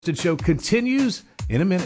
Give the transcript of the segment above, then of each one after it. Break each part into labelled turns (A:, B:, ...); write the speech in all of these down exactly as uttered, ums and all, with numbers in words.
A: Show continues in a minute.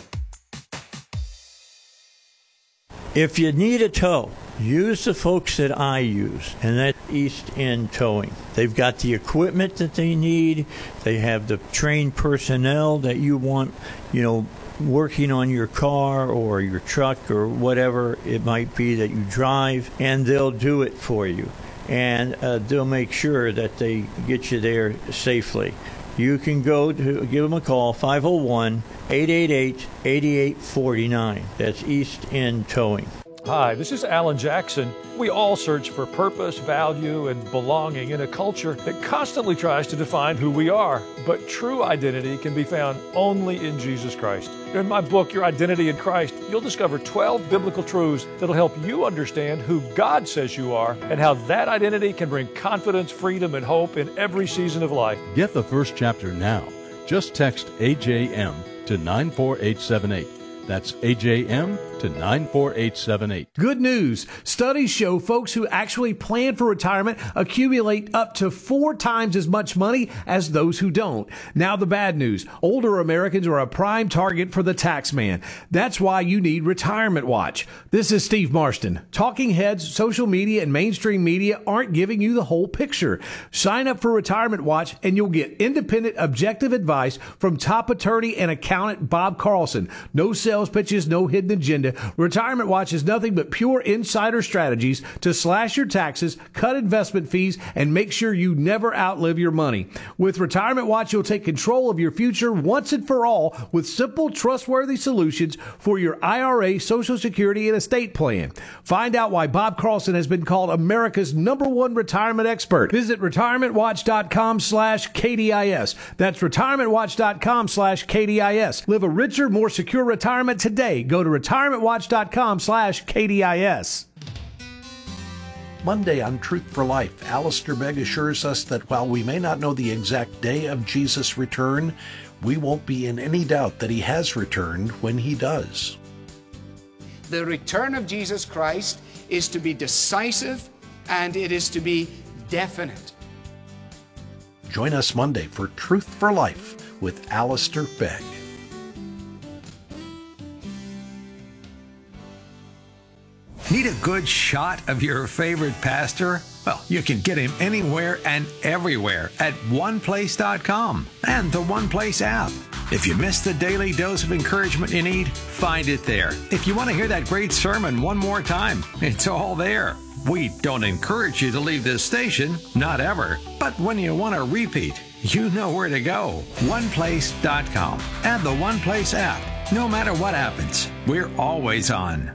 B: If you need a tow, use the folks that I use, and that's East End Towing. They've got the equipment that they need. They have the trained personnel that you want, you know, working on your car or your truck or whatever it might be that you drive, and they'll do it for you. And uh, they'll make sure that they get you there safely. You can go to give them a call, five oh one, eight eight eight, eight eight four nine. That's East End Towing.
C: Hi, this is Alan Jackson. We all search for purpose, value, and belonging in a culture that constantly tries to define who we are. But true identity can be found only in Jesus Christ. In my book, Your Identity in Christ, you'll discover twelve biblical truths that'll help you understand who God says you are and how that identity can bring confidence, freedom, and hope in every season of life.
D: Get the first chapter now. Just text A J M to nine four eight seven eight. That's A J M to nine four eight seven eight.
A: Good news. Studies show folks who actually plan for retirement accumulate up to four times as much money as those who don't. Now the bad news. Older Americans are a prime target for the tax man. That's why you need Retirement Watch. This is Steve Marston. Talking heads, social media, and mainstream media aren't giving you the whole picture. Sign up for Retirement Watch and you'll get independent, objective advice from top attorney and accountant Bob Carlson. No sales pitches, no hidden agenda. Retirement Watch is nothing but pure insider strategies to slash your taxes, cut investment fees, and make sure you never outlive your money. With Retirement Watch, you'll take control of your future once and for all with simple, trustworthy solutions for your I R A, Social Security, and estate plan. Find out why Bob Carlson has been called America's number one retirement expert. Visit retirementwatch.com slash KDIS. That's retirementwatch.com slash KDIS. Live a richer, more secure retirement today. Go to retirementwatch.com slash KDIS.
E: Monday on Truth for Life, Alistair Begg assures us that while we may not know the exact day of Jesus' return, we won't be in any doubt that he has returned when he does.
F: The return of Jesus Christ is to be decisive and it is to be definite.
E: Join us Monday for Truth for Life with Alistair Begg.
G: Need a good shot of your favorite pastor? Well, you can get him anywhere and everywhere at one place dot com and the One Place app. If you missed the daily dose of encouragement you need, find it there. If you want to hear that great sermon one more time, it's all there. We don't encourage you to leave this station, not ever. But when you want a repeat, you know where to go. one place dot com and the One Place app. No matter what happens, we're always on.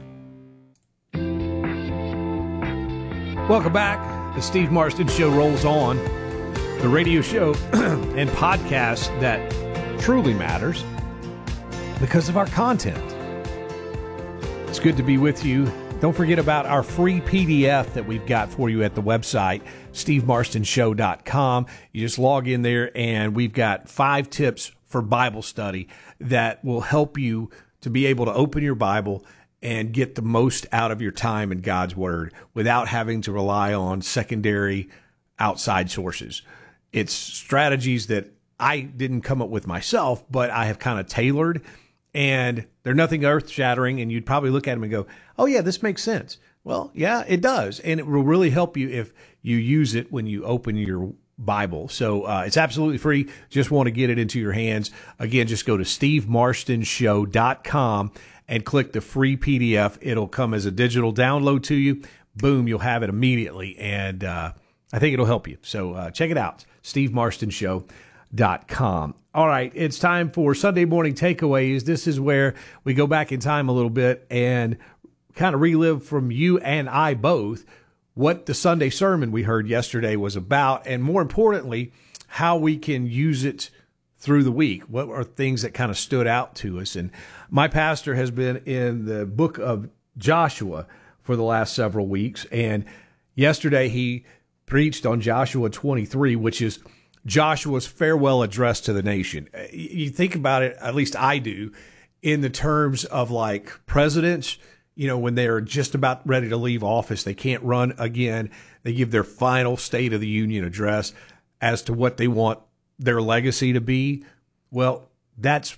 A: Welcome back. The Steve Marston Show rolls on. The radio show and podcast that truly matters because of our content. It's good to be with you. Don't forget about our free P D F that we've got for you at the website, steve marston show dot com. You just log in there and we've got five tips for Bible study that will help you to be able to open your Bible and get the most out of your time in God's Word without having to rely on secondary outside sources. It's strategies that I didn't come up with myself, but I have kind of tailored, and they're nothing earth-shattering, and you'd probably look at them and go, oh, yeah, this makes sense. Well, yeah, it does, and it will really help you if you use it when you open your Bible. So uh, it's absolutely free. Just want to get it into your hands. Again, just go to steve marston show dot com and click the free P D F. It'll come as a digital download to you. Boom, you'll have it immediately. And uh, I think it'll help you. So uh, check it out, steve marston show dot com. All right, it's time for Sunday Morning Takeaways. This is where we go back in time a little bit and kind of relive from you and I both what the Sunday sermon we heard yesterday was about, and more importantly, how we can use it through the week. What are things that kind of stood out to us? And my pastor has been in the book of Joshua for the last several weeks. And yesterday he preached on Joshua twenty-three, which is Joshua's farewell address to the nation. You think about it, at least I do, in the terms of like presidents, you know, when they're just about ready to leave office, they can't run again. They give their final State of the Union address as to what they want their legacy to be. Well, That's